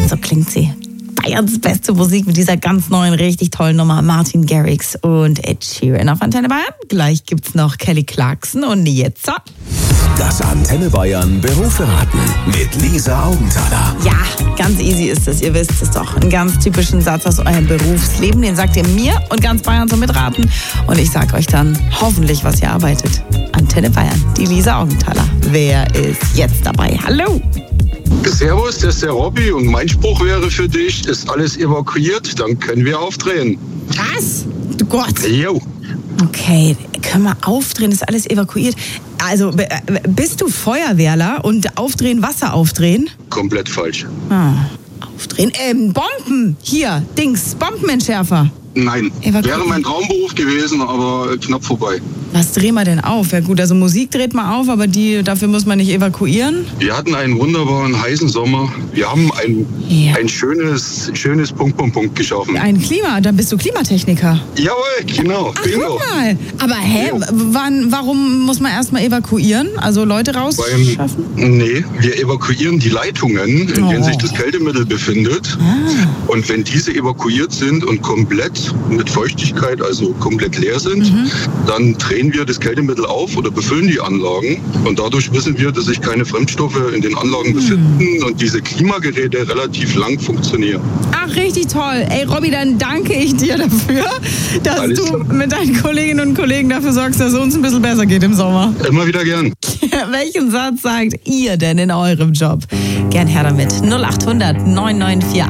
So klingt sie. Bayerns beste Musik mit dieser ganz neuen, richtig tollen Nummer. Martin Garrix und Ed Sheeran auf Antenne Bayern. Gleich gibt's noch Kelly Clarkson und jetzt. Das Antenne Bayern Berufe raten mit Lisa Augenthaler. Ja, ganz easy ist es. Ihr wisst es doch. Einen ganz typischen Satz aus eurem Berufsleben. Den sagt ihr mir und ganz Bayern zum Mitraten. Und ich sag euch dann hoffentlich, was ihr arbeitet. Antenne Bayern, die Lisa Augenthaler. Wer ist jetzt dabei? Hallo! Servus, das ist der Robby und mein Spruch wäre für dich, ist alles evakuiert, dann können wir aufdrehen. Was? Du Gott. Jo. Okay, können wir aufdrehen, ist alles evakuiert. Also, bist du Feuerwehrler und aufdrehen, Wasser aufdrehen? Komplett falsch. Aufdrehen, Bomben, hier, Bombenentschärfer. Nein, wäre mein Traumberuf gewesen, aber knapp vorbei. Was drehen wir denn auf? Ja gut, also Musik dreht man auf, aber dafür muss man nicht evakuieren. Wir hatten einen wunderbaren, heißen Sommer. Wir haben ein schönes Punkt geschaffen. Ein Klima, dann bist du Klimatechniker. Jawohl, genau, bingo. Guck mal. Aber warum muss man erstmal evakuieren? Also Leute rausschaffen? Nee, wir evakuieren die Leitungen, in denen sich das Kältemittel befindet. Und wenn diese evakuiert sind und komplett mit Feuchtigkeit, also komplett leer sind, dann drehen wir das Kältemittel auf oder befüllen die Anlagen. Und dadurch wissen wir, dass sich keine Fremdstoffe in den Anlagen befinden und diese Klimageräte relativ lang funktionieren. Ach, richtig toll. Ey, Robby, dann danke ich dir dafür, dass du mit deinen Kolleginnen und Kollegen dafür sorgst, dass es uns ein bisschen besser geht im Sommer. Immer wieder gern. Welchen Satz sagt ihr denn in eurem Job? Gern her damit. 0800 994